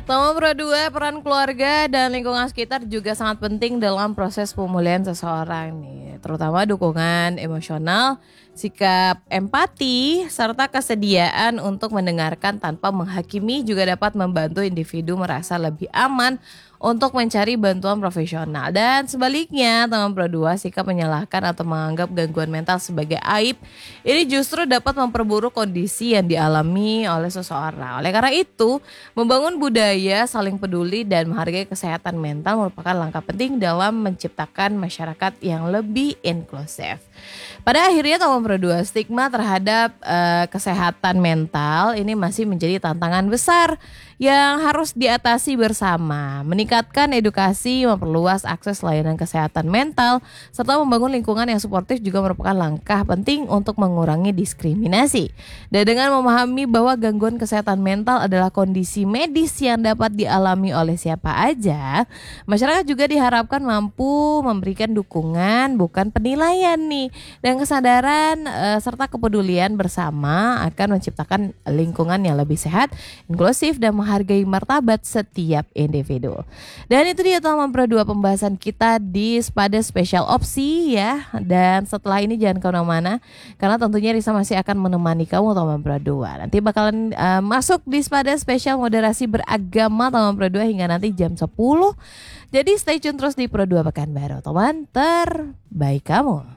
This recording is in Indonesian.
Nomor Pro 2, peran keluarga dan lingkungan sekitar juga sangat penting dalam proses pemulihan seseorang nih, terutama dukungan emosional, sikap empati, serta kesediaan untuk mendengarkan tanpa menghakimi juga dapat membantu individu merasa lebih aman untuk mencari bantuan profesional. Dan sebaliknya, teman Pro 2, sikap menyalahkan atau menganggap gangguan mental sebagai aib, ini justru dapat memperburuk kondisi yang dialami oleh seseorang. Oleh karena itu, membangun budaya saling peduli dan menghargai kesehatan mental merupakan langkah penting dalam menciptakan masyarakat yang lebih inklusif. Pada akhirnya Teman Pro 2, stigma terhadap kesehatan mental ini masih menjadi tantangan besar yang harus diatasi bersama. Meningkatkan edukasi, memperluas akses layanan kesehatan mental, serta membangun lingkungan yang suportif juga merupakan langkah penting untuk mengurangi diskriminasi. Dan dengan memahami bahwa gangguan kesehatan mental adalah kondisi medis yang dapat dialami oleh siapa aja, masyarakat juga diharapkan mampu memberikan dukungan bukan penilaian nih. Dan kesadaran serta kepedulian bersama akan menciptakan lingkungan yang lebih sehat, inklusif, dan menghargai martabat setiap individu. Dan itu dia teman Pro 2 pembahasan kita di Spada Spesial Opsi ya. Dan setelah ini jangan kemana-mana, karena tentunya Risa masih akan menemani kamu teman Pro 2. Nanti bakalan masuk di Spada Spesial Moderasi Beragama teman Pro 2 hingga nanti jam 10. Jadi stay tune terus di Pro 2 Pekanbaru, teman terbaik kamu.